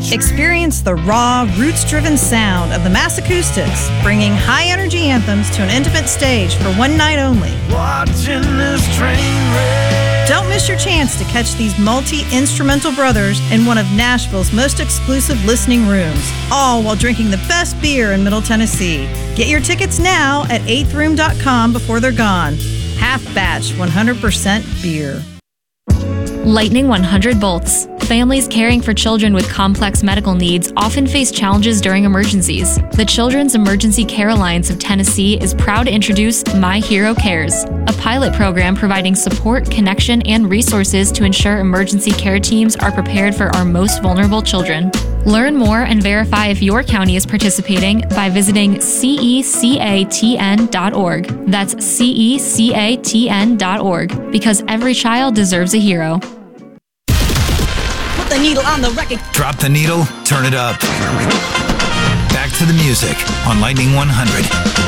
Experience the raw, roots-driven sound of the Mass Acoustics, bringing high-energy anthems to an intimate stage for one night only. Watching this train wreck. Don't miss your chance to catch these multi-instrumental brothers in one of Nashville's most exclusive listening rooms, all while drinking the best beer in Middle Tennessee. Get your tickets now at 8throom.com before they're gone. Half batch 100% beer. Lightning 100 volts. Families caring for children with complex medical needs often face challenges during emergencies. The Children's Emergency Care Alliance of Tennessee is proud to introduce My Hero Cares, a pilot program providing support, connection, and resources to ensure emergency care teams are prepared for our most vulnerable children. Learn more and verify if your county is participating by visiting cecatn.org. That's cecatn.org, because every child deserves a hero. Put the needle on the record. Drop the needle, turn it up. Back to the music on Lightning 100.